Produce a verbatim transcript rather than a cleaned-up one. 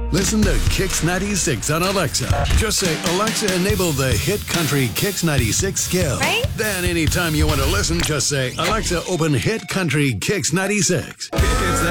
Listen to Kix ninety-six on Alexa. Just say, Alexa, enable the hit country Kix ninety-six skill. Right? Then anytime you want to listen, just say, Alexa, open hit country Kix ninety-six. It's